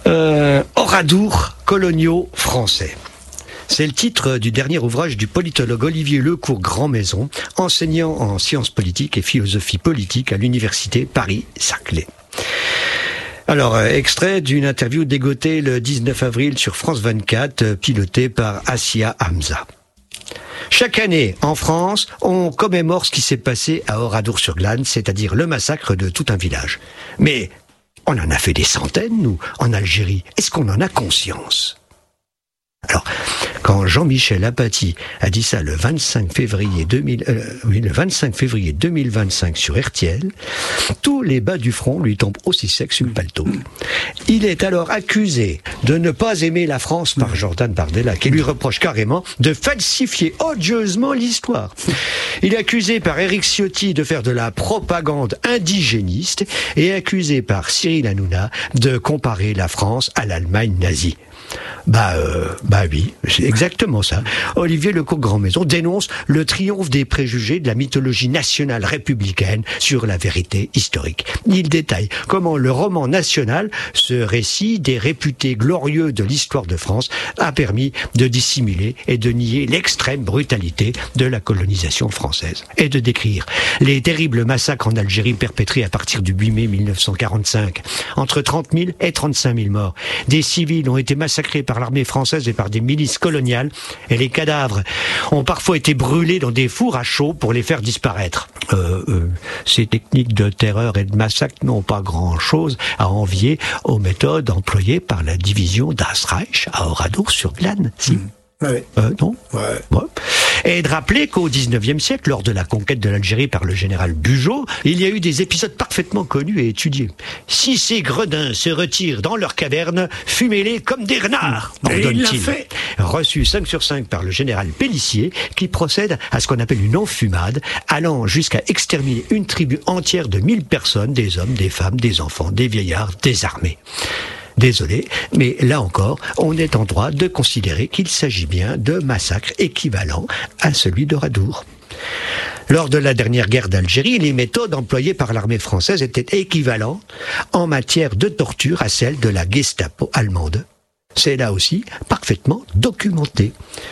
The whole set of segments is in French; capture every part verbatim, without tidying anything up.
Euh, Oradours coloniaux français. C'est le titre du dernier ouvrage du politologue Olivier Lecourt-Grandmaison, enseignant en sciences politiques et philosophie politique à l'université Paris-Saclay. Alors, extrait d'une interview dégotée le dix-neuf avril sur France vingt-quatre, pilotée par Assia Hamza. Chaque année, en France, on commémore ce qui s'est passé à Oradours-sur-Glane, c'est-à-dire le massacre de tout un village. Mais on en a fait des centaines, nous, en Algérie. Est-ce qu'on en a conscience ? Alors, quand Jean-Michel Apathy a dit ça le vingt-cinq février deux mille, euh, oui, le vingt-cinq février deux mille vingt-cinq sur R T L, tous les bas du front lui tombent aussi secs sur le paletot. Il est alors accusé de ne pas aimer la France par Jordan Bardella, qui lui reproche carrément de falsifier odieusement l'histoire. Il est accusé par Éric Ciotti de faire de la propagande indigéniste et accusé par Cyril Hanouna de comparer la France à l'Allemagne nazie. Bah, euh, bah oui, c'est exactement ça. Olivier Lecourt-Grandmaison dénonce le triomphe des préjugés de la mythologie nationale républicaine sur la vérité historique. Il détaille comment le roman national, ce récit des réputés glorieux de l'histoire de France, a permis de dissimuler et de nier l'extrême brutalité de la colonisation française. Et de décrire les terribles massacres en Algérie perpétrés à partir du huit mai mille neuf cent quarante-cinq. Entre trente mille et trente-cinq mille morts. Des civils ont été massacrés par l'armée française et par des milices coloniales, et les cadavres ont parfois été brûlés dans des fours à chaud pour les faire disparaître. Euh, euh, ces techniques de terreur et de massacre n'ont pas grand-chose à envier aux méthodes employées par la division Das Reich à Oradours-sur-Glane. Si. Mmh. Ouais. Euh, non ouais. Ouais. Et de rappeler qu'au dix-neuvième siècle, lors de la conquête de l'Algérie par le général Bugeaud, il y a eu des épisodes parfaitement connus et étudiés. Si ces gredins se retirent dans leurs cavernes, fumez-les comme des renards. Et il l'a fait. Reçu cinq sur cinq par le général Pélissier, qui procède à ce qu'on appelle une enfumade, allant jusqu'à exterminer une tribu entière de mille personnes, des hommes, des femmes, des enfants, des vieillards, des armées. Désolé, mais là encore, on est en droit de considérer qu'il s'agit bien de massacres équivalents à celui d'Oradours. Lors de la dernière guerre d'Algérie, les méthodes employées par l'armée française étaient équivalentes en matière de torture à celles de la Gestapo allemande. C'est là aussi parfaitement documenté.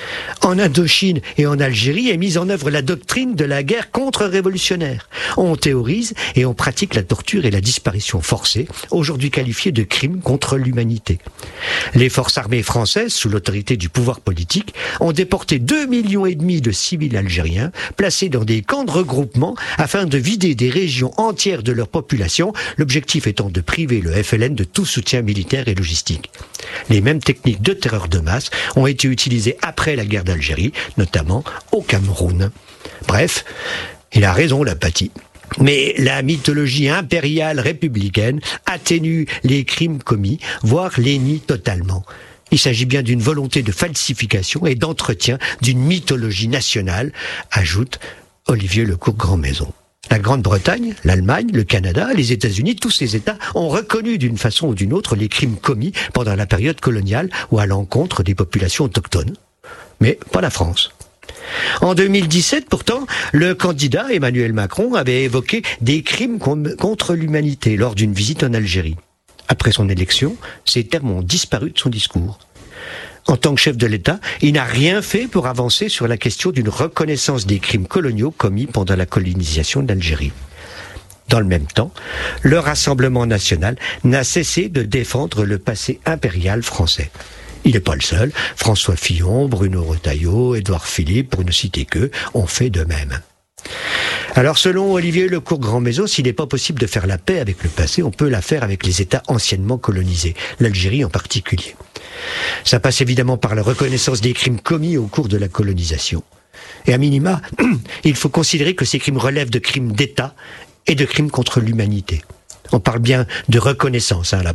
En Indochine et en Algérie est mise en œuvre la doctrine de la guerre contre-révolutionnaire. On théorise et on pratique la torture et la disparition forcée, aujourd'hui qualifiée de crime contre l'humanité. Les forces armées françaises, sous l'autorité du pouvoir politique, ont déporté deux millions et demi de civils algériens, placés dans des camps de regroupement afin de vider des régions entières de leur population, l'objectif étant de priver le F L N de tout soutien militaire et logistique. Les mêmes techniques de terreur de masse ont été utilisées après la guerre d'Algérie, notamment au Cameroun. Bref, il a raison, l'Apathy. Mais la mythologie impériale républicaine atténue les crimes commis, voire les nie totalement. Il s'agit bien d'une volonté de falsification et d'entretien d'une mythologie nationale, ajoute Olivier Lecourt-Grandmaison. La Grande-Bretagne, l'Allemagne, le Canada, les États-Unis, tous ces États ont reconnu d'une façon ou d'une autre les crimes commis pendant la période coloniale ou à l'encontre des populations autochtones. Mais pas la France. En deux mille dix-sept, pourtant, le candidat Emmanuel Macron avait évoqué des crimes contre l'humanité lors d'une visite en Algérie. Après son élection, ces termes ont disparu de son discours. En tant que chef de l'État, il n'a rien fait pour avancer sur la question d'une reconnaissance des crimes coloniaux commis pendant la colonisation d'Algérie. Dans le même temps, le Rassemblement national n'a cessé de défendre le passé impérial français. Il n'est pas le seul. François Fillon, Bruno Retailleau, Édouard Philippe, pour ne citer qu'eux, ont fait de même. Alors selon Olivier Lecourt-Grandmaison, s'il n'est pas possible de faire la paix avec le passé, on peut la faire avec les États anciennement colonisés, l'Algérie en particulier. Ça passe évidemment par la reconnaissance des crimes commis au cours de la colonisation. Et à minima, il faut considérer que ces crimes relèvent de crimes d'État et de crimes contre l'humanité. On parle bien de reconnaissance, hein, là,